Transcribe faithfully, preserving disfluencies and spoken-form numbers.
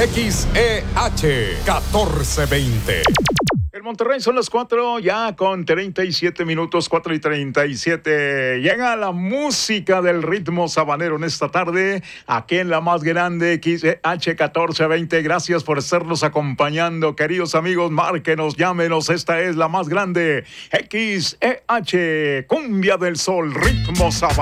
X E H catorce veinte. En Monterrey son las cuatro ya con treinta y siete minutos, cuatro y treinta y siete. Llega la música del ritmo sabanero en esta tarde, aquí en la más grande X E H catorce veinte. Gracias por estarnos acompañando, queridos amigos. Márquenos, llámenos. Esta es la más grande X E H, Cumbia del Sol, ritmo sabanero.